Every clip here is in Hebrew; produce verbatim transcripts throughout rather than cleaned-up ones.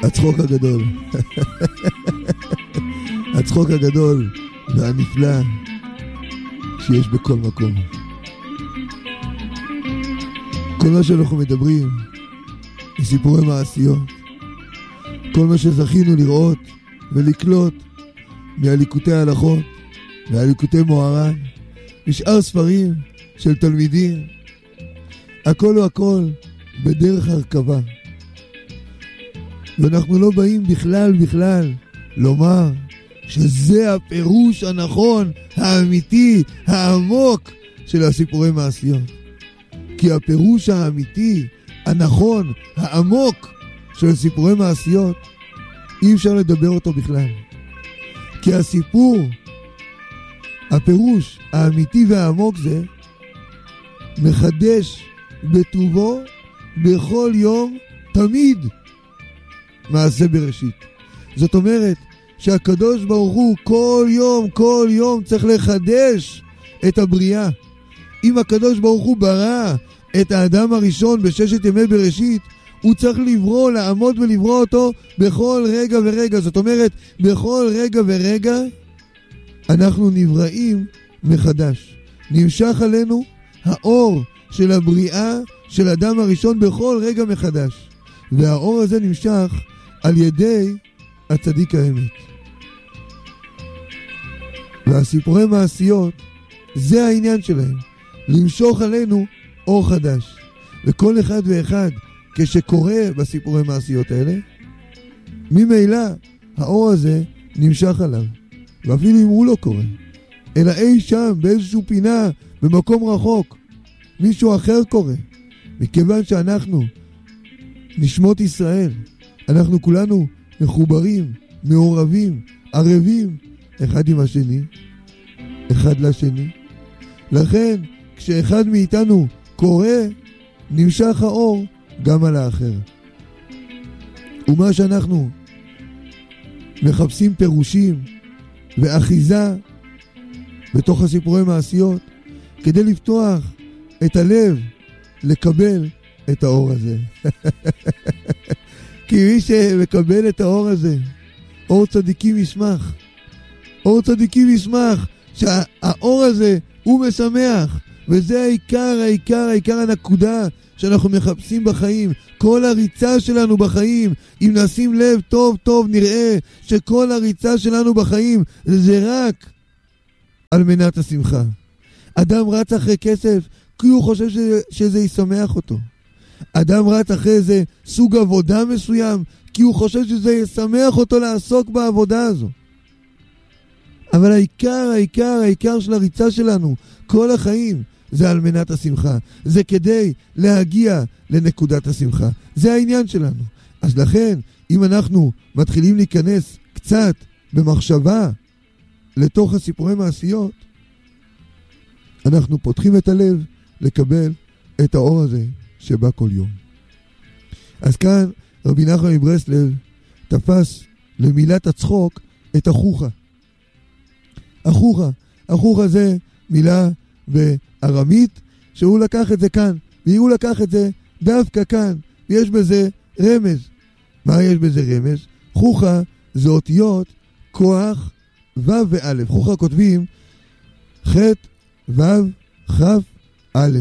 הצחוק הגדול. הצחוק הגדול והנפלא שיש בכל מקום. כל מה שאנחנו מדברים זה סיפורי מעשיות. כל מה שזכינו לראות ולקלוט מהליקוטי ההלכות, מהליקוטי מוהר"ן, משאר ספרים של תלמידים, הכל הוא הכל בדרך הרכבה. ואנחנו לא באים בכלל בכלל לומר שזה הפירוש הנכון, האמיתי, העמוק של הסיפורי מעשיות. כי הפירוש האמיתי, הנכון, העמוק של סיפורי מעשיות, אי אפשר לדבר אותו בכלל. כי הסיפור, הפירוש האמיתי והעמוק זה מחדש בטובו בכל יום תמיד מעשה בראשית. זאת אומרת שהקדוש ברוך הוא כל יום, כל יום צריך לחדש את הבריאה. אם הקדוש ברוך הוא ברא את האדם הראשון בששת ימי בראשית, הוא צריך לברוא, לעמוד ולברוא אותו בכל רגע ורגע. זאת אומרת, בכל רגע ורגע אנחנו נבראים מחדש. נמשך עלינו האור של הבריאה של האדם הראשון בכל רגע מחדש. והאור הזה נמשך על ידי הצדיק האמת. והסיפורי מעשיות זה העניין שלהם, למשוך עלינו אור חדש. וכל אחד ואחד כשקורא בסיפורי מעשיות האלה, ממילא האור הזה נמשך עליו. ואפילו אם הוא לא קורא, אלא אי שם באיזשהו פינה במקום רחוק מישהו אחר קורא. מכיוון שאנחנו נשמות ישראל, אנחנו כולנו מחוברים, מעורבים, ערבים אחד עם השני, אחד לשני. לכן כשאחד מאיתנו קורא, נמשך האור גם על האחר. ומה שאנחנו מחפשים פירושים ואחיזה בתוך הסיפורי מעשיות, כדי לפתוח את הלב לקבל את האור הזה. כי מי שמקבל את האור הזה, אור צדיקים ישמח. אור צדיקים ישמח שהאור הזה הוא משמח. וזה העיקר, העיקר, העיקר הנקודה שאנחנו מחפשים בחיים. כל הריצה שלנו בחיים, אם נשים לב טוב טוב נראה שכל הריצה שלנו בחיים זה רק על מנת השמחה. אדם רץ אחרי כסף כי הוא חושב שזה, שזה ישמח אותו. אדם רץ אחרי איזה סוג עבודה מסוים כי הוא חושב שזה ישמח אותו לעסוק בעבודה הזו. אבל העיקר, העיקר, העיקר של הריצה שלנו כל החיים זה על מנת השמחה. זה כדי להגיע לנקודת השמחה. זה העניין שלנו. אז לכן, אם אנחנו מתחילים להיכנס קצת במחשבה לתוך הסיפורי מעשיות, אנחנו פותחים את הלב לקבל את האור הזה שבא כל יום. אז כאן רבי נחמן מברסלב תפס למילת הצחוק את החוכה. החוכה. החוכה זה מילה בארמית שהוא לקח את זה כאן, והוא לקח את זה דווקא כאן, ויש בזה רמז. מה יש בזה רמז? חוכה זה אותיות כוח ו' וא'. חוכה כותבים ח' ו' כ' א'.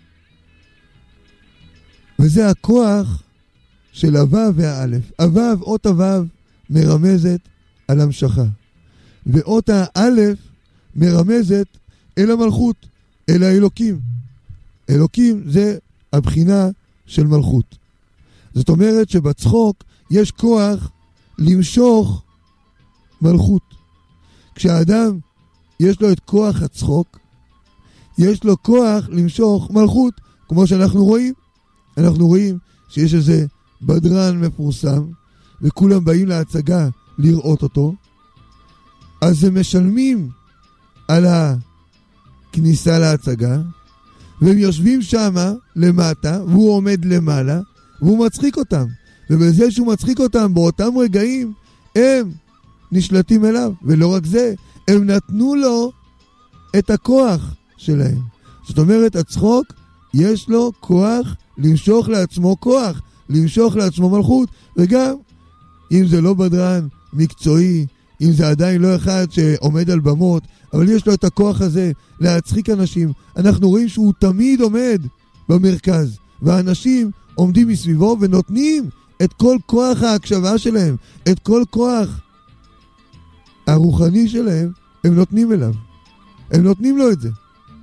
וזה הכוח של הו' והאלף. הו', אות הו' מרמזת על המשכה. ואות האלף מרמזת אל המלכות, אל האלוקים. אלוקים זה הבחינה של מלכות. זאת אומרת שבצחוק יש כוח למשוך מלכות. כשהאדם יש לו את כוח הצחוק, יש לו כוח למשוך מלכות. כמו שאנחנו רואים, אנחנו רואים שיש איזה בדרן מפורסם, וכולם באים להצגה לראות אותו, אז הם משלמים על הכניסה להצגה, והם יושבים שם למטה, והוא עומד למעלה, והוא מצחיק אותם. ובזה שהוא מצחיק אותם, באותם רגעים, הם נשלטים אליו. ולא רק זה, הם נתנו לו את הכוח שלהם. זאת אומרת, הצחוק, יש לו כוח למשוך לעצמו כוח, למשוך לעצמו מלכות, וגם אם זה לא בדרן מקצועי, אם זה עדיין לא אחד שעומד על במות, אבל יש לו את הכוח הזה להצחיק אנשים. אנחנו רואים שהוא תמיד עומד במרכז, והאנשים עומדים מסביבו ונותנים את כל כוח ההקשבה שלהם, את כל כוח הרוחני שלהם, הם נותנים אליו. הם נותנים לו את זה.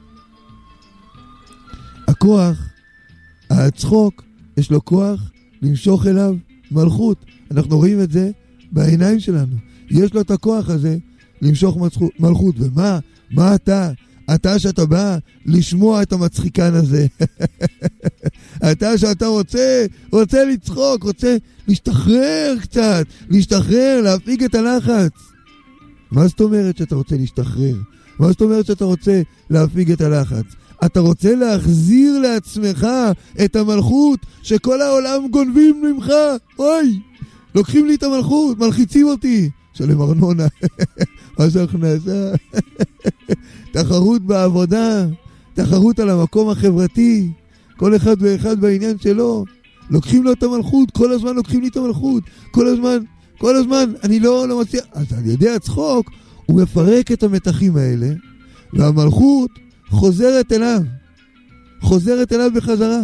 הכוח, הצחוק, יש לו כוח למשוך אליו מלכות. אנחנו רואים את זה בעיניים שלנו. יש לו את הכוח הזה למשוך מלכות. ומה? מה אתה? אתה שאתה בא לשמוע את המצחיקן הזה. אתה שאתה רוצה, רוצה לצחוק, רוצה להשתחרר קצת, להשתחרר, להפיג את הלחץ. מה זאת אומרת שאתה רוצה להשתחרר? מה זאת אומרת שאתה רוצה להפיג את הלחץ? אתה רוצה להחזיר לעצמך את המלכות שכל העולם גונבים ממך. אוי, לוקחים לי את המלכות, מלחיצים אותי. שלם ארנונה, מס הכנסה, תחרות בעבודה, תחרות על המקום החברתי, כל אחד ואחד בעניין שלו. לוקחים לו את המלכות, כל הזמן לוקחים לי את המלכות, כל הזמן, כל הזמן, אני לא, לא מצליח. אז על ידי הצחוק, הוא מפרק את המתחים האלה, והמלכות חוזרת אליו, חוזרת אליו בחזרה.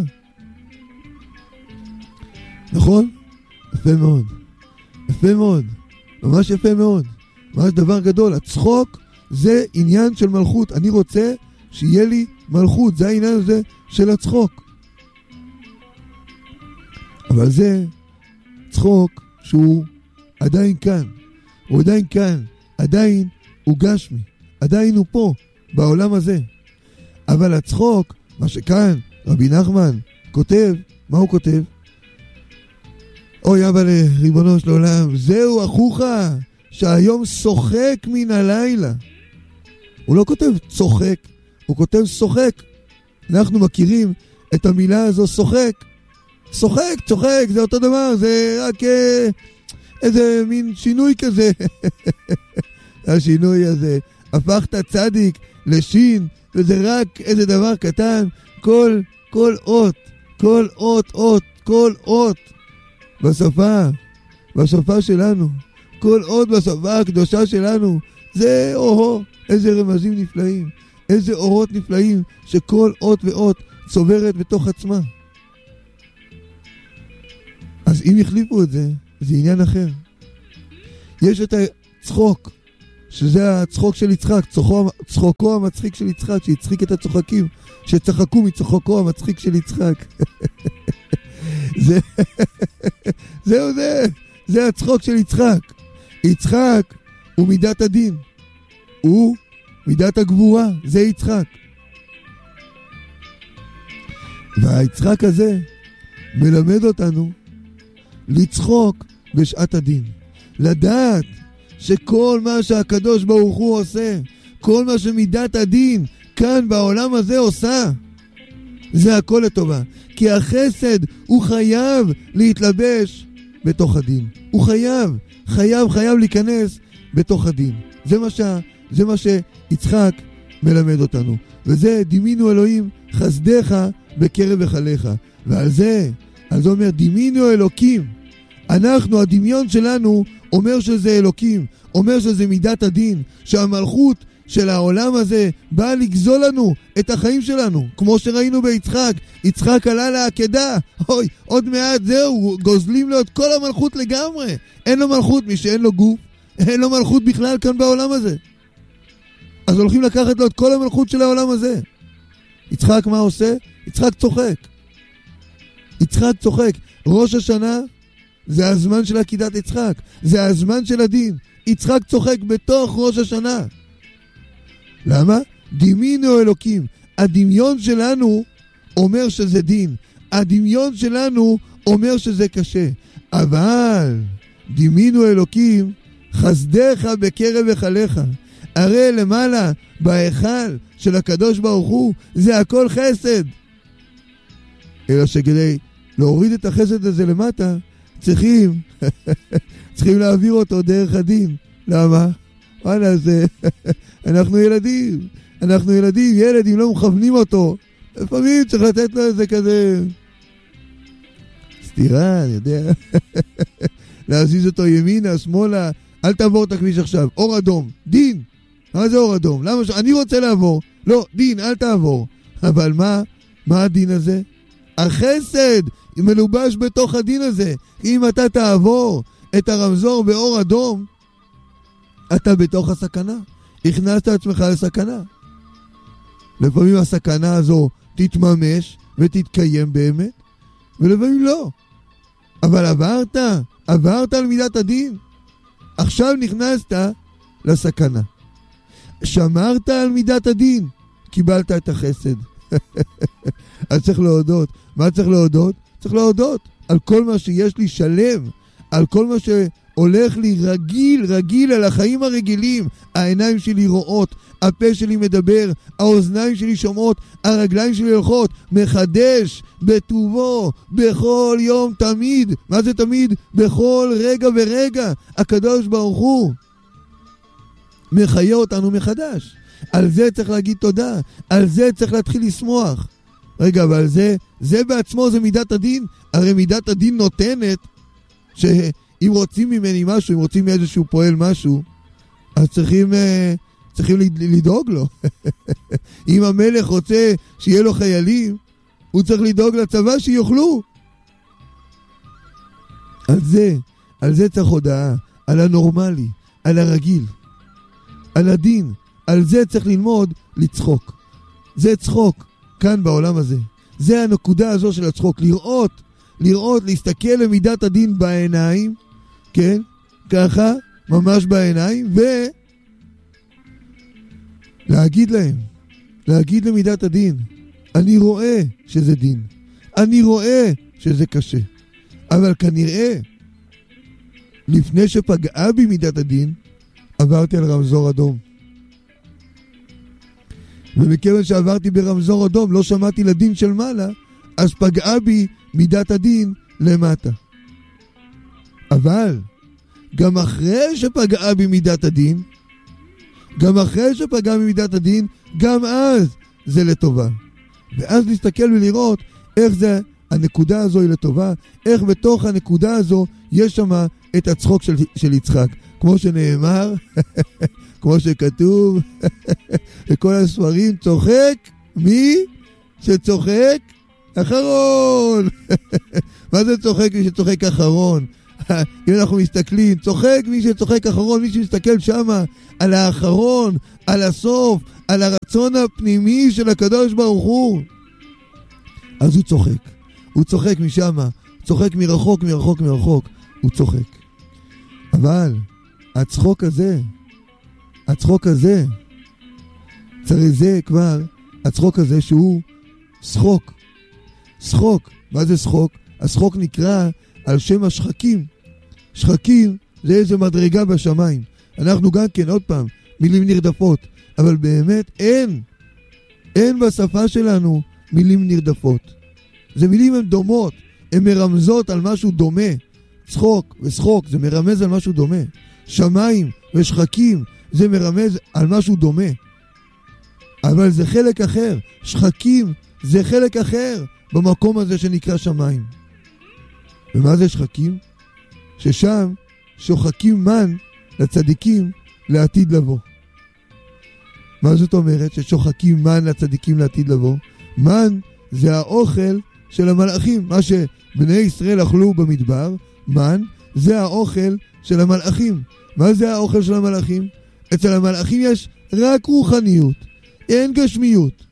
נכון? יפה מאוד, יפה מאוד, ממש יפה מאוד, ממש דבר גדול. הצחוק זה עניין של מלכות. אני רוצה שיהיה לי מלכות, זה העניין הזה של הצחוק. אבל זה צחוק שהוא עדיין כאן, הוא עדיין כאן, עדיין הוא גשמי, עדיין הוא פה, בעולם הזה. אבל הצחוק, מה שכאן רבי נחמן כותב, מה הוא כותב? אוי אבל ריבונו של עולם, זהו אחוך שהיום שוחק מן הלילה. הוא לא כותב צוחק, הוא כותב שוחק. אנחנו מכירים את המילה הזו שוחק. שוחק, צוחק, זה אותו דבר, זה רק אה, איזה מין שינוי כזה. השינוי הזה, הפכת צדיק לשין, וזה רק איזה דבר קטן. כל, כל אות, כל אות, אות, כל אות בשפה, בשפה שלנו, כל אות בשפה הקדושה שלנו, זה אוהו, איזה רמזים נפלאים, איזה אורות נפלאים, שכל אות ואות צוברת בתוך עצמה. אז אם יחליפו את זה, זה עניין אחר. יש את הצחוק, שזה הצחוק של יצחק, צחוקו, צחוקו המצחיק של יצחק, שיצחיק את הצוחקים, שצחקו מצחוקו המצחיק של יצחק. זה, זהו זה, זה הצחוק של יצחק. יצחק הוא מידת הדין, הוא מידת הגבורה, זה יצחק. והיצחק הזה מלמד אותנו לצחוק בשעת הדין. לדעת שכל מה שהקדוש ברוך הוא עושה, כל מה שמידת הדין כאן בעולם הזה עושה, זה הכל לטובה. כי החסד הוא חייב להתלבש בתוך הדין. הוא חייב, חייב, חייב להיכנס בתוך הדין. זה מה, ש... זה מה שיצחק מלמד אותנו. וזה דימינו אלוהים חסדך בקרב החליך. ועל זה, על זה אומר דימינו אלוקים. אנחנו, הדמיון שלנו אומר שזה אלוקים, אומר שזה מידת הדין, שהמלכות של העולם הזה באה לגזול לנו את החיים שלנו, כמו שראינו ביצחק. יצחק עלה לעקדה, אוי, עוד מעט זהו, גוזלים לו את כל המלכות לגמרי. אין לו מלכות, מי שאין לו גוף, אין לו מלכות בכלל כאן בעולם הזה. אז הולכים לקחת לו את כל המלכות של העולם הזה. יצחק מה עושה? יצחק צוחק. יצחק צוחק. ראש השנה זה הזמן של עקידת יצחק, זה הזמן של הדין. יצחק צוחק בתוך ראש השנה. למה? דימינו אלוקים. הדמיון שלנו אומר שזה דין, הדמיון שלנו אומר שזה קשה, אבל דימינו אלוקים חסדך בקרב החליך. הרי למעלה בהיכל של הקדוש ברוך הוא זה הכל חסד, אלא שכדי להוריד את החסד הזה למטה צריכים צריכים להעביר אותו דרך הדין. למה? וואלה, זה אנחנו ילדים, אנחנו ילדים, ילד אם לא מכוונים אותו לפעמים צריך לתת לו איזה כזה סתירה, אני יודע. להזיז אותו ימינה, שמאלה, אל תעבור את הכביש עכשיו, אור אדום, דין. מה זה אור אדום? למה ש... אני רוצה לעבור. לא, דין, אל תעבור. אבל מה? מה הדין הזה? החסד מלובש בתוך הדין הזה. אם אתה תעבור את הרמזור באור אדום, אתה בתוך הסכנה. הכנסת עצמך לסכנה. לפעמים הסכנה הזו תתממש ותתקיים באמת, ולפעמים לא. אבל עברת, עברת על מידת הדין. עכשיו נכנסת לסכנה. שמרת על מידת הדין, קיבלת את החסד. אז צריך להודות. מה צריך להודות? צריך להודות על כל מה שיש לי שלם, על כל מה שהולך לי רגיל, רגיל, על החיים הרגילים. העיניים שלי רואות, הפה שלי מדבר, האוזניים שלי שומעות, הרגליים שלי הולכות. מחדש בטובו בכל יום תמיד. מה זה תמיד? בכל רגע ורגע. הקדוש ברוך הוא מחיה אותנו מחדש. על זה צריך להגיד תודה, על זה צריך להתחיל לשמוח. רגע, אבל זה, זה בעצמו זה מידת הדין. הרי מידת הדין נותנת שאם רוצים ממני משהו, אם רוצים מאיזשהו פועל משהו, אז צריכים, צריכים לדאוג לו. אם המלך רוצה שיהיה לו חיילים, הוא צריך לדאוג לצבא שיוכלו. על זה, על זה צריך הודעה, על הנורמלי, על הרגיל, על הדין. על זה צריך ללמוד לצחוק. זה צחוק כאן בעולם הזה. זה הנקודה הזו של הצחוק. לראות, לראות, להסתכל למידת הדין בעיניים, כן? ככה, ממש בעיניים, ולהגיד להם, להגיד למידת הדין, אני רואה שזה דין. אני רואה שזה קשה. אבל כנראה, לפני שפגעה בי מידת הדין, עברתי על רמזור אדום. ומכיוון שעברתי ברמזור אדום, לא שמעתי לדין של מעלה, אז פגעה בי מידת הדין למטה. אבל, גם אחרי שפגעה בי מידת הדין, גם אחרי שפגעה בי מידת הדין, גם אז זה לטובה. ואז להסתכל ולראות איך זה, הנקודה הזו היא לטובה, איך בתוך הנקודה הזו יש שם את הצחוק של, של יצחק. כמו שנאמר, כמו שכתוב, בכל הספרים, צוחק מי שצוחק אחרון. מה זה צוחק מי שצוחק אחרון? אם אנחנו מסתכלים, צוחק מי שצוחק אחרון, מי שמסתכל שם על האחרון, על הסוף, על הרצון הפנימי של הקדוש ברוך הוא. אז הוא צוחק. הוא צוחק משם, צוחק מרחוק, מרחוק, מרחוק. הוא צוחק. אבל הצחוק הזה, הצחוק הזה, צריך זה כבר, הצחוק הזה שהוא שחוק. שחוק. מה זה שחוק? השחוק נקרא על שם השחקים. שחקים זה איזה מדרגה בשמיים. אנחנו גם כן, עוד פעם, מילים נרדפות. אבל באמת אין, אין בשפה שלנו מילים נרדפות. זה מילים הן דומות, הן מרמזות על משהו דומה. צחוק ושחוק זה מרמז על משהו דומה. שמיים ושחקים זה מרמז על משהו דומה. אבל זה חלק אחר. שחקים זה חלק אחר במקום הזה שנקרא שמיים. ומה זה שחקים? ששם שוחקים מן לצדיקים לעתיד לבוא. מה זאת אומרת ששוחקים מן לצדיקים לעתיד לבוא? מן זה האוכל של המלאכים. מה שבני ישראל אכלו במדבר, מן זה האוכל של המלאכים. מה זה האוכל של המלאכים? אצל המלאכים יש רק רוחניות, אין גשמיות.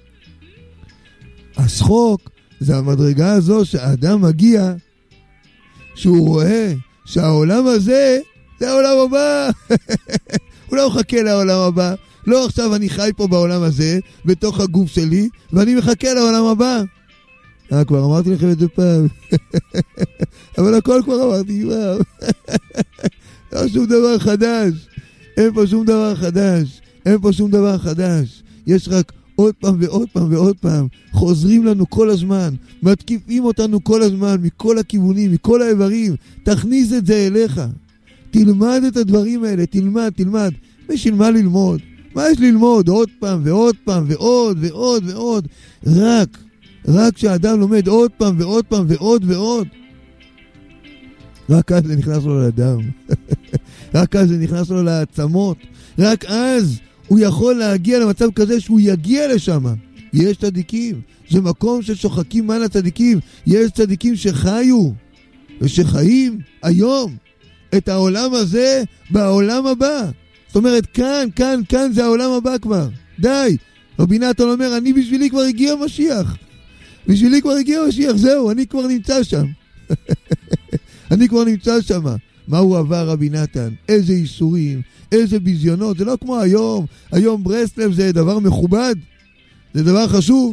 השחוק זה המדרגה הזו שהאדם מגיע, שהוא רואה שהעולם הזה זה העולם הבא. הוא לא מחכה לעולם הבא. לא עכשיו אני חי פה בעולם הזה, בתוך הגוף שלי, ואני מחכה לעולם הבא. אה, כבר אמרתי לכם את זה פעם. אבל הכל כבר אמרתי, וואו. לא שום דבר חדש. אין פה שום דבר חדש. אין פה שום דבר חדש. יש רק עוד פעם ועוד פעם ועוד פעם. חוזרים לנו כל הזמן. מתקיפים אותנו כל הזמן, מכל הכיוונים, מכל האיברים. תכניס את זה אליך. תלמד את הדברים האלה. תלמד, תלמד. בשביל מה ללמוד? מה יש ללמוד? עוד פעם ועוד פעם ועוד ועוד ועוד. רק, רק כשאדם לומד עוד פעם ועוד פעם ועוד ועוד. רק אז זה נכנס לו לדם. רק אז זה נכנס לו לעצמות. רק אז הוא יכול להגיע למצב כזה שהוא יגיע לשם. יש צדיקים, זה מקום ששוחקים מעל הצדיקים. יש צדיקים שחיו ושחיים היום את העולם הזה בעולם הבא. זאת אומרת, כאן, כאן, כאן זה העולם הבא כבר. די. רבי נתן אומר, אני בשבילי כבר הגיע משיח. בשבילי כבר הגיע משיח, זהו, אני כבר נמצא שם. אני כבר נמצא שם. מה הוא עבר רבי נתן? איזה איסורים, איזה ביזיונות. זה לא כמו היום. היום ברסלב זה דבר מכובד. זה דבר חשוב.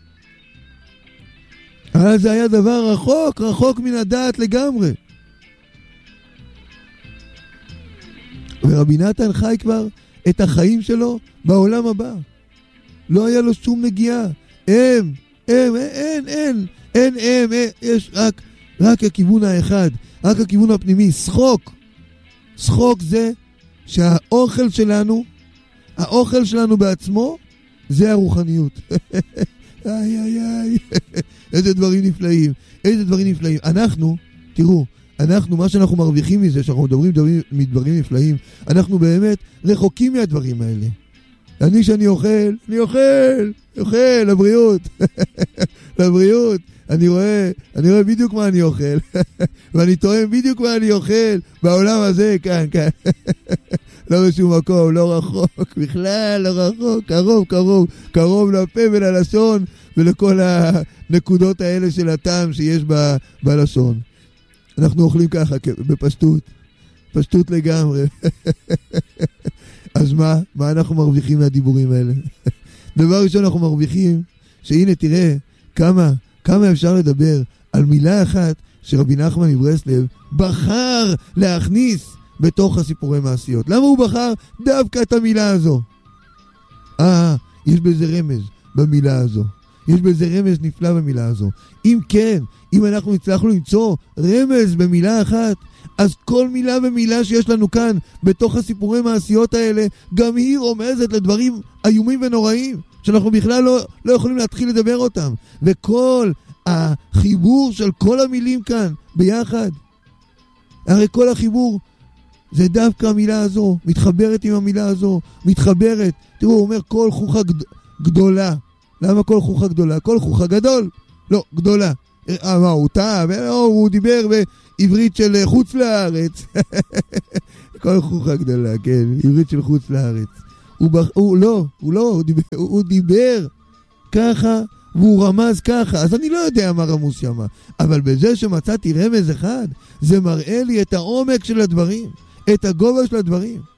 אבל זה היה דבר רחוק, רחוק מן הדעת לגמרי. ורבי נתן חי כבר את החיים שלו בעולם הבא. לא היה לו שום נגיעה. הם, הם, אין, אין, אין, הם, אין, יש רק, רק הכיוון האחד, רק הכיוון הפנימי, שחוק. שחוק זה שהאוכל שלנו, האוכל שלנו בעצמו, זה הרוחניות. איי, איי, איי. איזה דברים נפלאים, איזה דברים נפלאים. אנחנו, תראו, אנחנו, מה שאנחנו מרוויחים מזה, שאנחנו מדברים דברים, מדברים נפלאים, אנחנו באמת רחוקים מהדברים האלה. אני שאני אוכל, אני אוכל, אוכל, לבריאות, לבריאות. אני רואה, אני רואה בדיוק מה אני אוכל, ואני טועם בדיוק מה אני אוכל בעולם הזה, כאן, כאן. לא בשום מקום, לא רחוק, בכלל לא רחוק, קרוב, קרוב, קרוב לפה וללשון, ולכל הנקודות האלה של הטעם שיש ב, בלשון. אנחנו אוכלים ככה, בפשטות, פשטות לגמרי. אז מה? מה אנחנו מרוויחים מהדיבורים האלה? דבר ראשון אנחנו מרוויחים, שהנה תראה כמה, כמה אפשר לדבר על מילה אחת שרבי נחמן מברסלב בחר להכניס בתוך הסיפורי מעשיות. למה הוא בחר דווקא את המילה הזו? אה, יש בזה רמז במילה הזו. יש בזה רמז נפלא במילה הזו. אם כן, אם אנחנו הצלחנו למצוא רמז במילה אחת, אז כל מילה ומילה שיש לנו כאן בתוך הסיפורי מעשיות האלה, גם היא רומזת לדברים איומים ונוראים, שאנחנו בכלל לא, לא יכולים להתחיל לדבר אותם. וכל החיבור של כל המילים כאן ביחד, הרי כל החיבור זה דווקא המילה הזו, מתחברת עם המילה הזו, מתחברת. תראו, הוא אומר כל חוכה גד... גדולה. למה כל חוכה גדולה? כל חוכה גדול. לא, גדולה. אה, מה, הוא טעה? הוא דיבר בעברית של חוץ לארץ. כל חוכה גדולה, כן, עברית של חוץ לארץ. הוא, בח... הוא לא, הוא לא, הוא דיבר, הוא דיבר ככה, והוא רמז ככה. אז אני לא יודע מה רמוז שמה. אבל בזה שמצאתי רמז אחד, זה מראה לי את העומק של הדברים, את הגובה של הדברים.